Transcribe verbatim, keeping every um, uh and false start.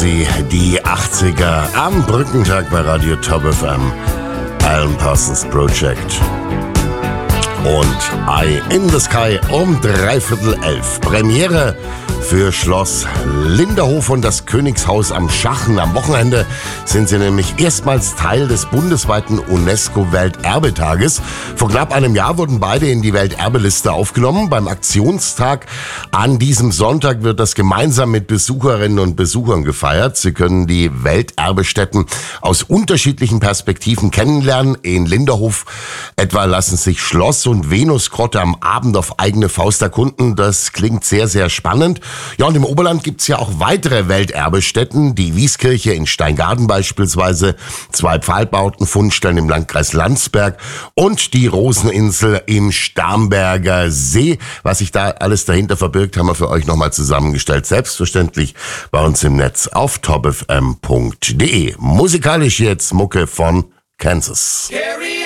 Die, die achtziger am Brückentag bei Radio Top F M. Alan Parsons Project. Und Eye in the Sky um dreiviertel elf. Premiere für Schloss Linderhof und das Königshaus am Schachen. Am Wochenende sind sie nämlich erstmals Teil des bundesweiten UNESCO-Welterbetages. Vor knapp einem Jahr wurden beide in die Welterbeliste aufgenommen. Beim Aktionstag an diesem Sonntag wird das gemeinsam mit Besucherinnen und Besuchern gefeiert. Sie können die Welterbestätten aus unterschiedlichen Perspektiven kennenlernen. In Linderhof etwa lassen sich Schloss und Venusgrotte am Abend auf eigene Faust erkunden. Das klingt sehr, sehr spannend. Ja, und im Oberland gibt's ja auch weitere Welterbestätten. Die Wieskirche in Steingaden beispielsweise, zwei Pfahlbauten-Fundstellen im Landkreis Landsberg und die Roseninsel im Starnberger See. Was sich da alles dahinter verbirgt, haben wir für euch nochmal zusammengestellt. Selbstverständlich bei uns im Netz auf top f m punkt d e. Musikalisch jetzt Mucke von Kansas. Yeah.